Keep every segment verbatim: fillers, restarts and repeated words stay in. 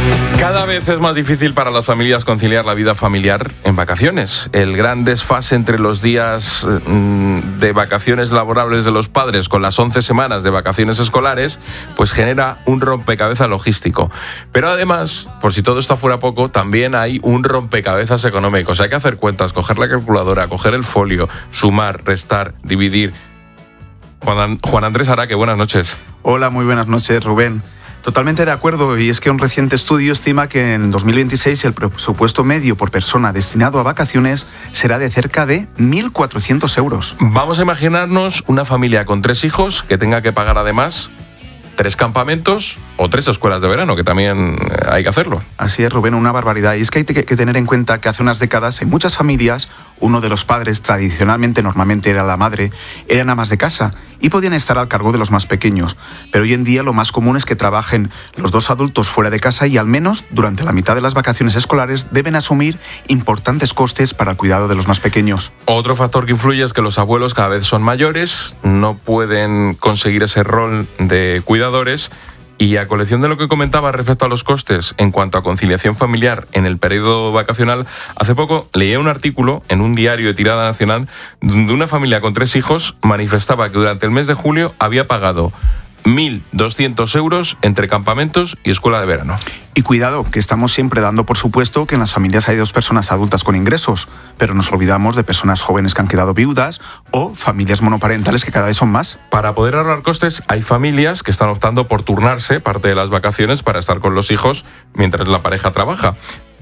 Cada vez es más difícil para las familias conciliar la vida familiar en vacaciones. El gran desfase entre los días de vacaciones laborables de los padres con las once semanas de vacaciones escolares, pues genera un rompecabezas logístico. Pero además, por si todo esto fuera poco, también hay un rompecabezas económico. O sea, hay que hacer cuentas, coger la calculadora, coger el folio, sumar, restar, dividir. Juan, Juan Andrés Araque, buenas noches. Hola, muy buenas noches, Rubén. Totalmente de acuerdo, y es que un reciente estudio estima que en dos mil veintiséis el presupuesto medio por persona destinado a vacaciones será de cerca de mil cuatrocientos euros. Vamos a imaginarnos una familia con tres hijos que tenga que pagar además tres campamentos o tres escuelas de verano, que también hay que hacerlo. Así es, Rubén, una barbaridad. Y es que hay que tener en cuenta que hace unas décadas en muchas familias uno de los padres, tradicionalmente, normalmente era la madre, eran amas de casa y podían estar al cargo de los más pequeños. Pero hoy en día lo más común es que trabajen los dos adultos fuera de casa y al menos durante la mitad de las vacaciones escolares deben asumir importantes costes para el cuidado de los más pequeños. Otro factor que influye es que los abuelos cada vez son mayores, no pueden conseguir ese rol de cuidadores. Y a colección de lo que comentaba respecto a los costes en cuanto a conciliación familiar en el periodo vacacional, hace poco leía un artículo en un diario de tirada nacional donde una familia con tres hijos manifestaba que durante el mes de julio había pagado mil doscientos euros entre campamentos y escuela de verano. Y cuidado, que estamos siempre dando por supuesto que en las familias hay dos personas adultas con ingresos, pero nos olvidamos de personas jóvenes que han quedado viudas o familias monoparentales que cada vez son más. Para poder ahorrar costes, hay familias que están optando por turnarse parte de las vacaciones para estar con los hijos mientras la pareja trabaja.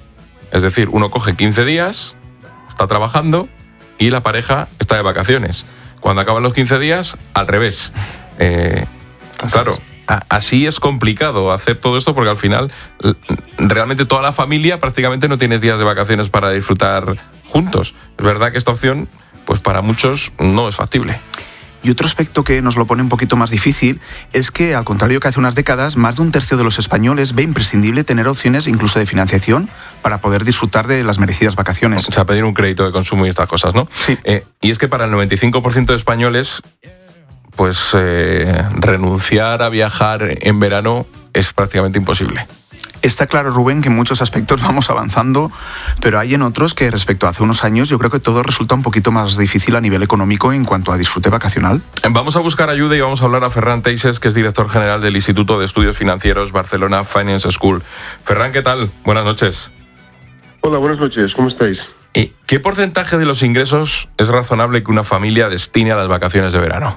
Es decir, uno coge quince días, está trabajando y la pareja está de vacaciones. Cuando acaban los quince días, al revés. Eh... Claro, así es complicado hacer todo esto porque al final realmente toda la familia prácticamente no tienes días de vacaciones para disfrutar juntos. Es verdad que esta opción, pues para muchos no es factible. Y otro aspecto que nos lo pone un poquito más difícil es que, al contrario que hace unas décadas, más de un tercio de los españoles ve imprescindible tener opciones incluso de financiación para poder disfrutar de las merecidas vacaciones. O sea, pedir un crédito de consumo y estas cosas, ¿no? Sí. Eh, y es que para el noventa y cinco por ciento de españoles, pues eh, renunciar a viajar en verano es prácticamente imposible. Está claro, Rubén, que en muchos aspectos vamos avanzando, pero hay en otros que respecto a hace unos años yo creo que todo resulta un poquito más difícil a nivel económico en cuanto a disfrute vacacional. Vamos a buscar ayuda y vamos a hablar a Ferran Teixes, que es director general del Instituto de Estudios Financieros Barcelona Finance School. Ferran, ¿qué tal? Buenas noches. Hola, buenas noches. ¿Cómo estáis? ¿Qué porcentaje de los ingresos es razonable que una familia destine a las vacaciones de verano?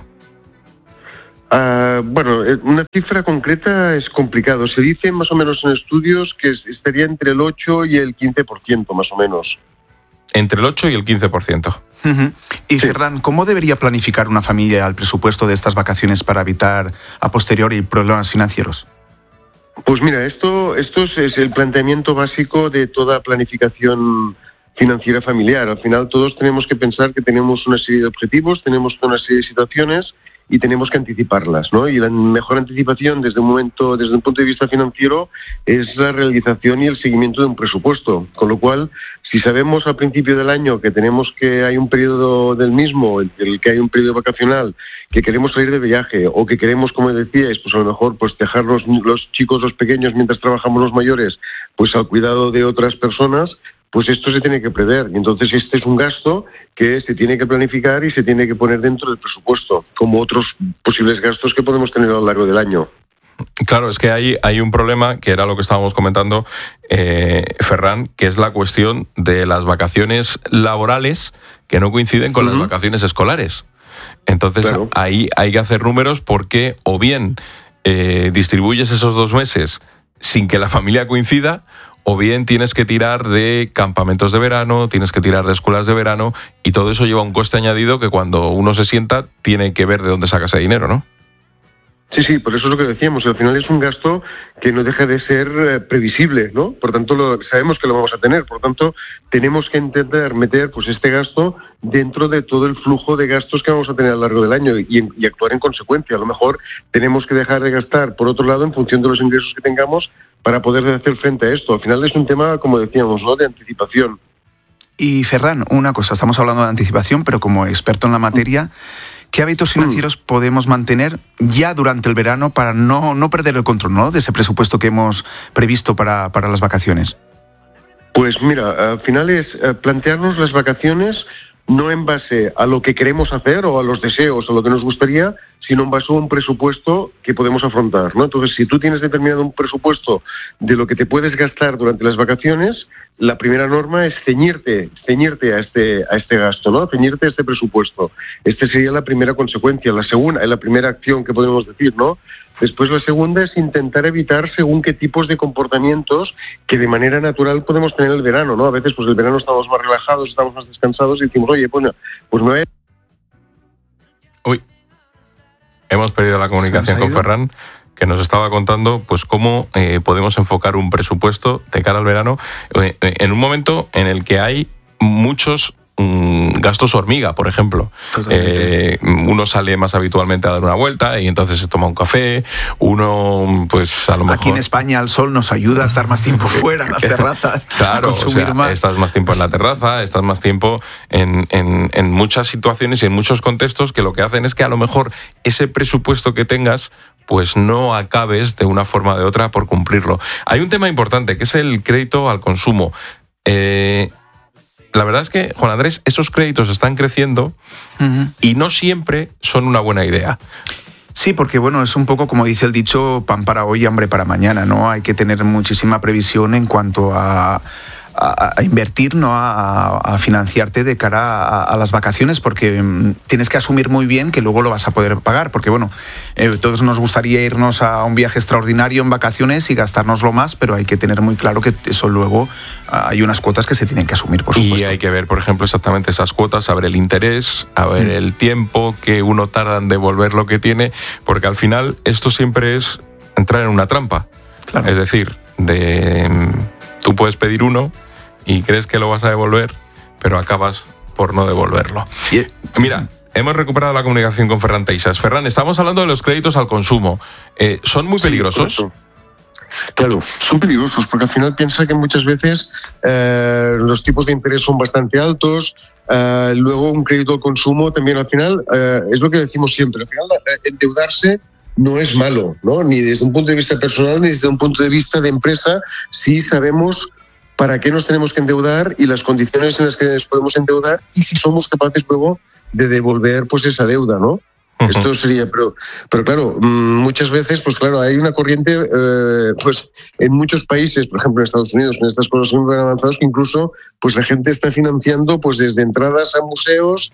Uh, bueno, una cifra concreta es complicado. Se dice más o menos en estudios que estaría entre el ocho y el quince por ciento, más o menos. Entre el ocho y el quince por ciento. Uh-huh. Y, sí. Ferran, ¿cómo debería planificar una familia el presupuesto de estas vacaciones para evitar a posteriori problemas financieros? Pues mira, esto, esto es el planteamiento básico de toda planificación financiera familiar. Al final todos tenemos que pensar que tenemos una serie de objetivos, tenemos una serie de situaciones y tenemos que anticiparlas, ¿no? Y la mejor anticipación desde un momento, desde un punto de vista financiero, es la realización y el seguimiento de un presupuesto. Con lo cual, si sabemos al principio del año que tenemos que hay un periodo del mismo, en el que hay un periodo vacacional, que queremos salir de viaje o que queremos, como decíais, pues a lo mejor pues dejar los, los chicos, los pequeños, mientras trabajamos los mayores, pues al cuidado de otras personas, pues esto se tiene que prever. Y entonces este es un gasto que se tiene que planificar y se tiene que poner dentro del presupuesto, como otros posibles gastos que podemos tener a lo largo del año. Claro, es que hay, hay un problema, que era lo que estábamos comentando, eh, Ferran, que es la cuestión de las vacaciones laborales que no coinciden con uh-huh. las vacaciones escolares. Entonces claro. ahí hay que hacer números porque o bien eh, distribuyes esos dos meses sin que la familia coincida, o bien tienes que tirar de campamentos de verano, tienes que tirar de escuelas de verano, y todo eso lleva un coste añadido que cuando uno se sienta tiene que ver de dónde saca ese dinero, ¿no? Sí, sí, por eso es lo que decíamos. Al final es un gasto que no deja de ser eh, previsible, ¿no? Por tanto, lo, sabemos que lo vamos a tener. Por tanto, tenemos que intentar meter pues este gasto dentro de todo el flujo de gastos que vamos a tener a lo largo del año y, y actuar en consecuencia. A lo mejor tenemos que dejar de gastar, por otro lado, en función de los ingresos que tengamos para poder hacer frente a esto. Al final es un tema, como decíamos, ¿no?, de anticipación. Y Ferran, una cosa, estamos hablando de anticipación, pero como experto en la materia, ¿qué hábitos financieros mm. podemos mantener ya durante el verano para no, no perder el control, ¿no?, de ese presupuesto que hemos previsto para, para las vacaciones? Pues mira, al final es plantearnos las vacaciones no en base a lo que queremos hacer o a los deseos o a lo que nos gustaría, sino en base a un presupuesto que podemos afrontar, ¿no? Entonces, si tú tienes determinado un presupuesto de lo que te puedes gastar durante las vacaciones, la primera norma es ceñirte, ceñirte a este, a este gasto, ¿no? Ceñirte a este presupuesto. Esta sería la primera consecuencia. La segunda, es la primera acción que podemos decir, ¿no? Después la segunda es intentar evitar según qué tipos de comportamientos que de manera natural podemos tener el verano, ¿no? A veces pues el verano estamos más relajados, estamos más descansados y decimos, oye, pues no, pues no es... Uy, hemos perdido la comunicación con Ferran, que nos estaba contando pues cómo eh, podemos enfocar un presupuesto de cara al verano eh, en un momento en el que hay muchos mm, gastos hormiga, por ejemplo. Eh, uno sale más habitualmente a dar una vuelta y entonces se toma un café, uno pues a lo mejor... Aquí en España el sol nos ayuda a estar más tiempo fuera, en las terrazas, claro, a consumir o sea, más. Estás más tiempo en la terraza, estás más tiempo en, en, en muchas situaciones y en muchos contextos que lo que hacen es que a lo mejor ese presupuesto que tengas pues no acabes de una forma o de otra por cumplirlo. Hay un tema importante que es el crédito al consumo. Eh, la verdad es que, Juan Andrés, esos créditos están creciendo uh-huh. y no siempre son una buena idea. Sí, porque bueno, es un poco como dice el dicho, pan para hoy, hambre para mañana, ¿no? Hay que tener muchísima previsión en cuanto a... A, a invertir, ¿no? a, a financiarte de cara a, a las vacaciones, porque um, tienes que asumir muy bien que luego lo vas a poder pagar, porque bueno, eh, todos nos gustaría irnos a un viaje extraordinario en vacaciones y gastárnoslo más, pero hay que tener muy claro que eso luego uh, hay unas cuotas que se tienen que asumir, por supuesto. Y hay que ver, por ejemplo, exactamente esas cuotas, a ver el interés, a ver mm. el tiempo que uno tarda en devolver lo que tiene, porque al final esto siempre es entrar en una trampa. Claro. Es decir, de tú puedes pedir uno y crees que lo vas a devolver, pero acabas por no devolverlo. Sí, Mira, sí. hemos recuperado la comunicación con Ferran Teixas. Ferran, estamos hablando de los créditos al consumo. Eh, ¿Son muy peligrosos? Sí, claro, son peligrosos, porque al final piensa que muchas veces eh, los tipos de interés son bastante altos, eh, luego un crédito al consumo también al final, eh, es lo que decimos siempre, al final eh, endeudarse no es malo, ¿no? Ni desde un punto de vista personal, ni desde un punto de vista de empresa, si sabemos para qué nos tenemos que endeudar y las condiciones en las que nos podemos endeudar y si somos capaces luego de devolver pues esa deuda, ¿no? Uh-huh. Esto sería, pero, pero claro, muchas veces, pues claro, hay una corriente, eh, pues en muchos países, por ejemplo en Estados Unidos, en estas cosas muy avanzadas, que incluso pues la gente está financiando pues desde entradas a museos,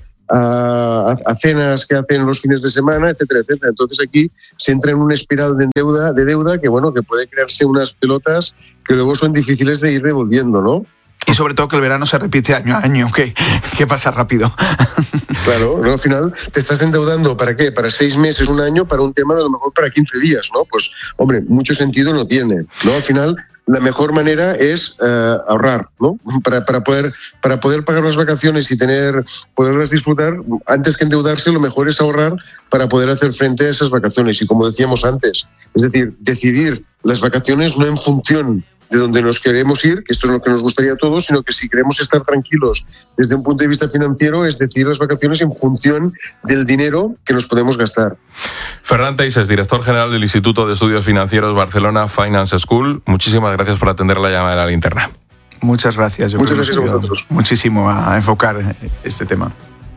a, a cenas que hacen los fines de semana, etcétera, etcétera. Entonces aquí se entra en una espiral de deuda, de deuda que bueno, que puede crearse unas pelotas que luego son difíciles de ir devolviendo, ¿no? Y sobre todo que el verano se repite año a año, que, que pasa rápido. Claro, ¿no? Al final te estás endeudando, ¿para qué? Para seis meses, un año, para un tema de a lo mejor para quince días, ¿no? Pues, hombre, mucho sentido no tiene, ¿no? Al final, la mejor manera es eh, ahorrar, ¿no? Para, para, poder, para poder pagar las vacaciones y tener, poderlas disfrutar, antes que endeudarse, lo mejor es ahorrar para poder hacer frente a esas vacaciones. Y como decíamos antes, es decir, decidir las vacaciones no en función de donde nos queremos ir, que esto es lo que nos gustaría a todos, sino que si queremos estar tranquilos desde un punto de vista financiero, es decidir las vacaciones en función del dinero que nos podemos gastar. Ferran Teixas, director general del Instituto de Estudios Financieros Barcelona Finance School, muchísimas gracias por atender la llamada de la linterna. Muchas gracias. Yo Muchas gracias a vosotros. Muchísimo a enfocar este tema.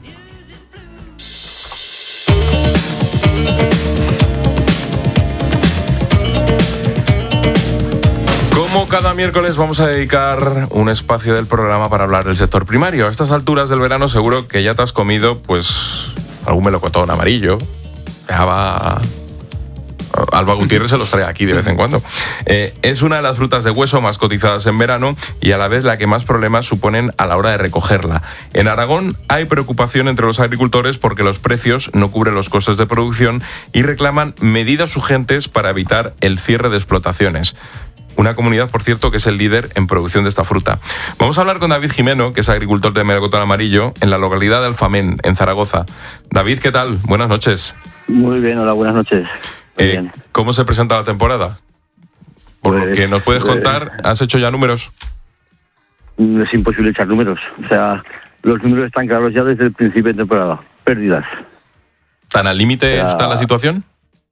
Como cada miércoles vamos a dedicar un espacio del programa para hablar del sector primario. A estas alturas del verano seguro que ya te has comido pues algún melocotón amarillo. Ya va... Alba Gutiérrez se los trae aquí de vez en cuando. Eh, es una de las frutas de hueso más cotizadas en verano y a la vez la que más problemas suponen a la hora de recogerla. En Aragón hay preocupación entre los agricultores porque los precios no cubren los costes de producción y reclaman medidas urgentes para evitar el cierre de explotaciones. Una comunidad, por cierto, que es el líder en producción de esta fruta. Vamos a hablar con David Jimeno, que es agricultor de melocotón amarillo, en la localidad de Alfamén, en Zaragoza. David, ¿qué tal? Buenas noches. Muy bien, hola, buenas noches. Eh, bien. ¿Cómo se presenta la temporada? Por pues, lo que nos puedes contar, ¿has hecho ya números? Es imposible echar números. O sea, los números están claros ya desde el principio de temporada. Pérdidas. ¿Tan al límite Era... está la situación?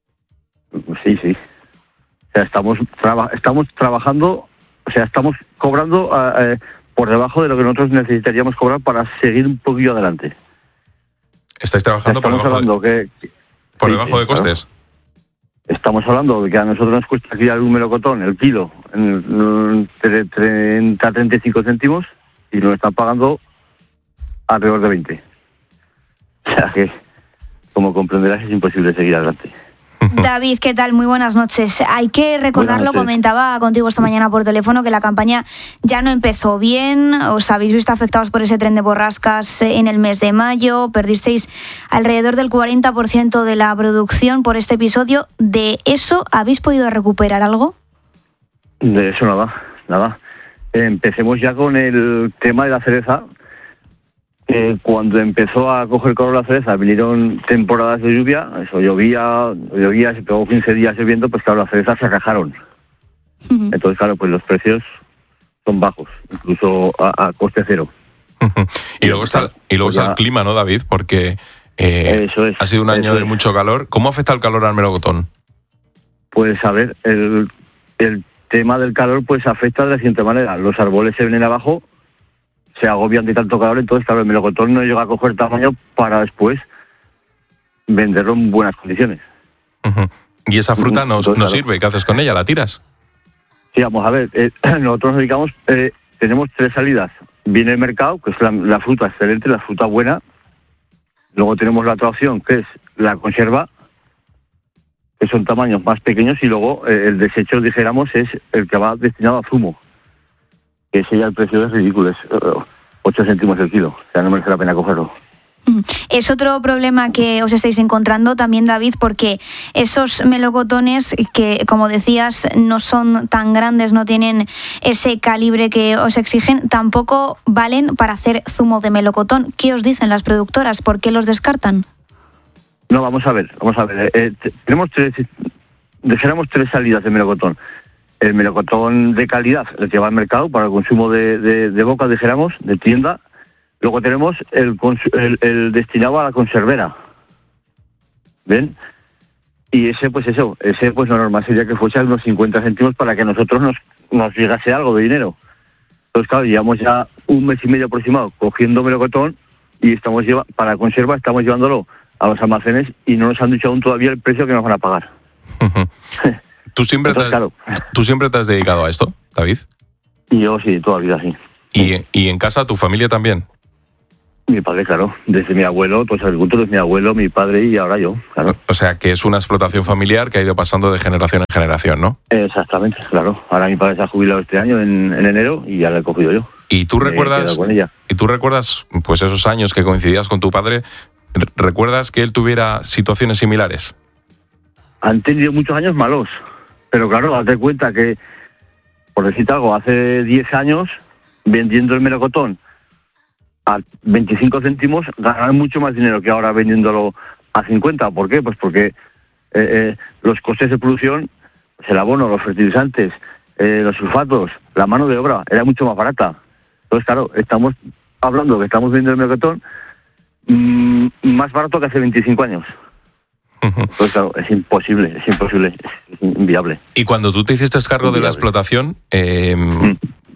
Sí, sí. O sea, estamos, traba... estamos trabajando, o sea, estamos cobrando eh, por debajo de lo que nosotros necesitaríamos cobrar para seguir un poquillo adelante. ¿Estáis trabajando o sea, por debajo, de... Que... por sí, debajo sí, de costes? Claro. Estamos hablando de que a nosotros nos cuesta criar un melocotón, el kilo, en treinta a treinta y cinco céntimos, y nos están pagando alrededor de veinte. O sea que, como comprenderás, es imposible seguir adelante. David, ¿qué tal? Muy buenas noches. Hay que recordarlo, comentaba contigo esta mañana por teléfono, que la campaña ya no empezó bien, os habéis visto afectados por ese tren de borrascas en el mes de mayo, perdisteis alrededor del cuarenta por ciento de la producción por este episodio. ¿De eso habéis podido recuperar algo? De eso nada, nada. Empecemos ya con el tema de la cereza. Eh, cuando empezó a coger color la cereza, vinieron temporadas de lluvia, eso llovía, llovía, se pegó quince días lloviendo, pues claro, las cerezas se rajaron. Uh-huh. Entonces, claro, pues los precios son bajos, incluso a, a coste cero. Uh-huh. Y luego está, y luego está el clima, ¿no, David? Porque eh, eso es, ha sido un año de mucho calor. ¿Cómo afecta el calor al melocotón? Pues a ver, el, el tema del calor pues afecta de la siguiente manera. Los árboles se vienen abajo, se agobian de tanto calor, entonces claro, el melocotón no llega a coger tamaño para después venderlo en buenas condiciones. Uh-huh. ¿Y esa fruta no, entonces, no claro, sirve? ¿Qué haces con ella? ¿La tiras? Sí, vamos a ver, eh, nosotros nos dedicamos, eh, tenemos tres salidas. Viene el mercado, que es la, la fruta excelente, la fruta buena. Luego tenemos la otra opción, que es la conserva, que son tamaños más pequeños, y luego eh, el desecho, dijéramos, es el que va destinado a zumo. Que ese ya el precio es ridículo, es uh, ocho céntimos el kilo, o sea, no merece la pena cogerlo. Es otro problema que os estáis encontrando también, David, porque esos melocotones que, como decías, no son tan grandes, no tienen ese calibre que os exigen, tampoco valen para hacer zumo de melocotón. ¿Qué os dicen las productoras? ¿Por qué los descartan? No, vamos a ver, vamos a ver. Eh, t- tenemos tres, dijéramos tres salidas de melocotón. El melocotón de calidad, el que va al mercado para el consumo de, de, de boca, dijéramos, de tienda. Luego tenemos el, el, el destinado a la conservera. ¿Ven? Y ese, pues eso, ese pues lo normal sería que fuese a unos cincuenta céntimos para que a nosotros nos, nos llegase algo de dinero. Entonces, claro, llevamos ya un mes y medio aproximado cogiendo melocotón y estamos lleva, para conserva estamos llevándolo a los almacenes y no nos han dicho aún todavía el precio que nos van a pagar. ¿Tú siempre, Entonces, te, claro. ¿Tú siempre te has dedicado a esto, David? Y yo sí, toda la vida sí. ¿Y, y en casa tu familia también? Mi padre, claro. Desde mi abuelo, todos los agricultores, mi abuelo, mi padre y ahora yo, claro. O sea, que es una explotación familiar que ha ido pasando de generación en generación, ¿no? Exactamente, claro. Ahora mi padre se ha jubilado este año, en, en enero, y ya lo he cogido yo. ¿Y tú recuerdas, y tú recuerdas pues esos años que coincidías con tu padre? ¿Recuerdas que él tuviera situaciones similares? Han tenido muchos años malos, pero claro, date cuenta que, por decirte algo, hace diez años, vendiendo el melocotón a veinticinco céntimos, ganaban mucho más dinero que ahora vendiéndolo a cincuenta. ¿Por qué? Pues porque eh, eh, los costes de producción, pues el abono, los fertilizantes, eh, los sulfatos, la mano de obra, era mucho más barata. Entonces, claro, estamos hablando que estamos vendiendo el melocotón mmm, más barato que hace veinticinco años. Pues claro, es imposible, es imposible, es inviable. Y cuando tú te hiciste cargo inviable. de la explotación, eh, mm.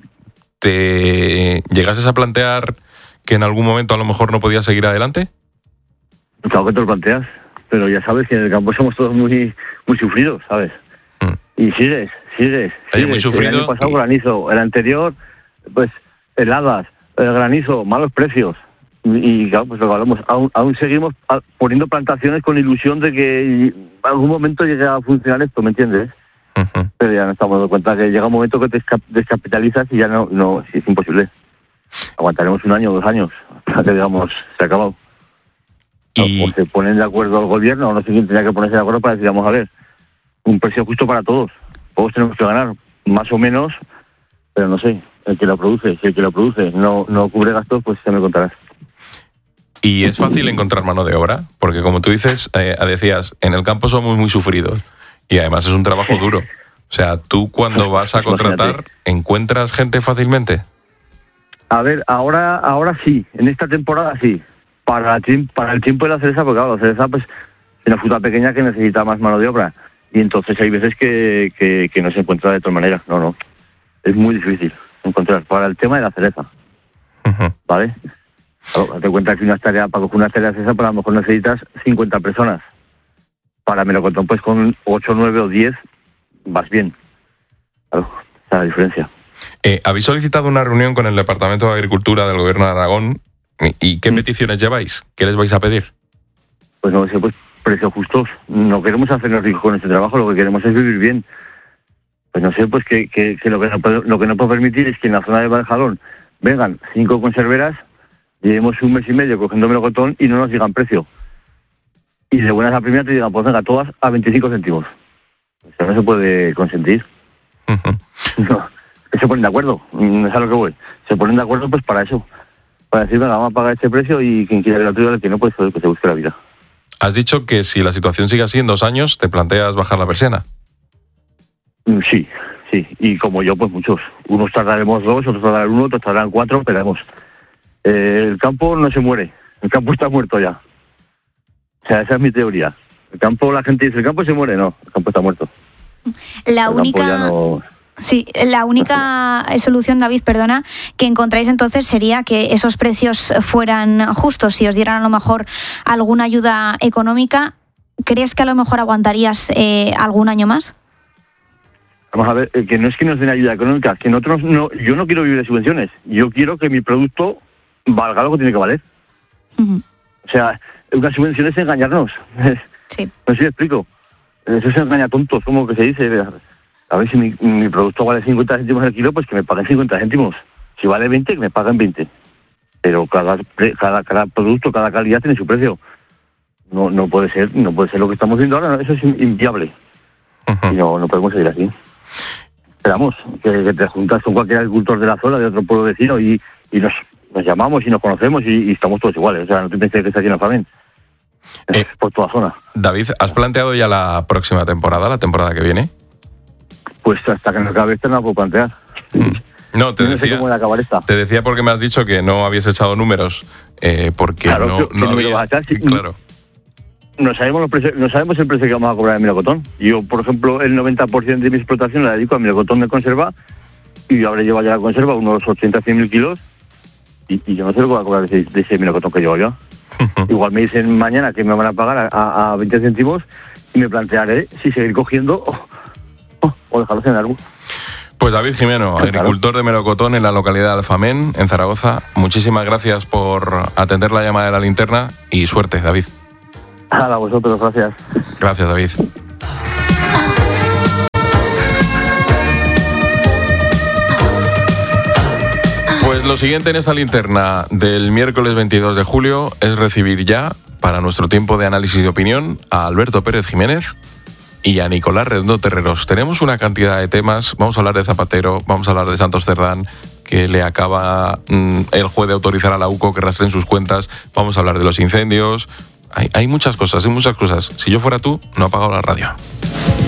¿te llegases a plantear que en algún momento a lo mejor no podías seguir adelante? Claro que te lo planteas, pero ya sabes que en el campo somos todos muy muy sufridos, ¿sabes? Mm. Y sigues, sigues, sigues. Muy sufrido. El año pasado y... granizo, el anterior, pues heladas, el granizo, malos precios. Y claro, pues lo que hablamos, aún, aún seguimos poniendo plantaciones con ilusión de que en algún momento llegue a funcionar esto, ¿me entiendes? Uh-huh. Pero ya nos estamos dando cuenta que llega un momento que te descapitalizas y ya no, no sí, es imposible. Aguantaremos un año o dos años hasta que, digamos, se ha acabado. Y... O se ponen de acuerdo el gobierno, o no sé quién tendría que ponerse de acuerdo para decir, vamos a ver, un precio justo para todos. Todos tenemos que ganar, más o menos, pero no sé, el que lo produce, si el que lo produce no, no cubre gastos, pues ya me contarás. ¿Y es fácil encontrar mano de obra? Porque como tú dices, eh, decías, en el campo somos muy sufridos y además es un trabajo duro. O sea, tú cuando vas a contratar, ¿encuentras gente fácilmente? A ver, ahora ahora sí, en esta temporada sí. Para, para el tiempo de la cereza, porque claro, la cereza pues una fruta pequeña que necesita más mano de obra. Y entonces hay veces que, que, que no se encuentra de otra manera. No, no. Es muy difícil encontrar. Para el tema de la cereza. Uh-huh. ¿Vale? Claro, date cuenta que una tarea, para coger una tarea de esa, pues a lo mejor necesitas cincuenta personas. Para melocotón, pues con ocho, nueve o diez vas bien. Claro, esa es la diferencia. Eh, ¿Habéis solicitado una reunión con el Departamento de Agricultura del Gobierno de Aragón? ¿Y qué mm. peticiones lleváis? ¿Qué les vais a pedir? Pues no sé, pues precios justos. No queremos hacernos ricos con este trabajo, lo que queremos es vivir bien. Pues no sé, pues que, que, que, lo, que no puedo, lo que no puedo permitir es que en la zona de Valjalón vengan cinco conserveras, llevemos un mes y medio cogiendo melocotón y no nos digan precio. Y de buenas a primeras te digan, pues venga, todas a veinticinco céntimos. Eso no se puede consentir. Uh-huh. No, se ponen de acuerdo, no es a lo que voy. Se ponen de acuerdo pues para eso. Para decir, venga, vamos a pagar este precio y quien quiera el otro, el que no, pues que se busque la vida. Has dicho que si la situación sigue así en dos años, ¿te planteas bajar la persiana? Sí, sí. Y como yo, pues muchos. Unos tardaremos dos, otros tardarán uno, otros tardarán cuatro, esperemos. Eh, el campo no se muere. El campo está muerto ya. O sea, esa es mi teoría. El campo, la gente dice, el campo se muere. No, el campo está muerto. La el única... Sí, la única solución, David, perdona, que encontráis entonces sería que esos precios fueran justos, si os dieran a lo mejor alguna ayuda económica. ¿Crees que a lo mejor aguantarías eh, algún año más? Vamos a ver, eh, que no es que nos den ayuda económica, que nosotros no, yo no quiero vivir de subvenciones, yo quiero que mi producto valga lo que tiene que valer. Uh-huh. O sea, una subvención es engañarnos. Sí. No sé si me explico. Eso es engañar tontos, como que se dice. A ver, si mi, mi producto vale cincuenta céntimos el kilo, pues que me paguen cincuenta céntimos. Si vale veinte, que me paguen veinte. Pero cada, cada, cada producto, cada calidad tiene su precio. No, no puede ser, no puede ser lo que estamos viendo ahora, no, eso es inviable. Uh-huh. Y no, no podemos seguir así. Esperamos que, que te juntas con cualquier agricultor de la zona, de otro pueblo vecino, y, y nos, nos llamamos y nos conocemos y, y estamos todos iguales. O sea, no te pienses que está aquí en Alfamén. Es eh, por toda zona. David, ¿has planteado ya la próxima temporada, la temporada que viene? Pues hasta que no acabe esta no la puedo plantear. Mm. No, te no decía, sé cómo acabar esta. Te decía porque me has dicho que no habías echado números, eh, porque claro, no, que, no que había... Echar, si, claro. No sabemos, los precios, no sabemos el precio que vamos a cobrar en melocotón. Yo, por ejemplo, el noventa por ciento de mi explotación la dedico a melocotón de conserva y yo habré llevado ya la conserva unos ochenta a cien mil kilos y, y yo no sé lo que voy a cobrar de ese, de ese melocotón que llevo yo. Igual me dicen mañana que me van a pagar a, a, a veinte céntimos y me plantearé si seguir cogiendo o, o, o dejarlos en el árbol. Pues David Jimeno, sí, agricultor claro. de melocotón en la localidad de Alfamén, en Zaragoza. Muchísimas gracias por atender la llamada de la linterna y suerte, David. A vosotros, gracias. Gracias, David. Pues lo siguiente en esta linterna del miércoles veintidós de julio es recibir ya, para nuestro tiempo de análisis y opinión, a Alberto Pérez Jiménez y a Nicolás Redondo Terreros. Tenemos una cantidad de temas, vamos a hablar de Zapatero, vamos a hablar de Santos Cerdán, que le acaba mmm, el juez de autorizar a la U C O que rastreen sus cuentas, vamos a hablar de los incendios, hay, hay muchas cosas, hay muchas cosas. Si yo fuera tú, no apagaba la radio.